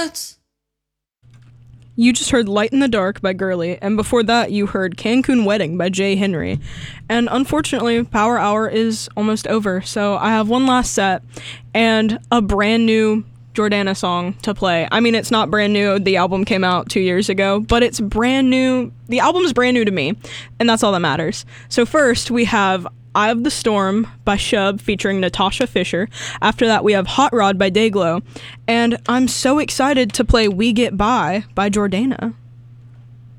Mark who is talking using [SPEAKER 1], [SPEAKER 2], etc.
[SPEAKER 1] What?
[SPEAKER 2] You just heard Light in the Dark by Gurley, and before that you heard Cancun Wedding by Jay Henry. And unfortunately, Power Hour is almost over, so I have one last set and a brand new Jordana song to play. I mean, it's not brand new, the album came out 2 years ago, but it's brand new. The album's brand new to me, and that's all that matters. So first, we have Eye of the Storm by Shub featuring Natasha Fisher. After that, we have Hot Rod by Dayglow. And I'm so excited to play We Get By Jordana.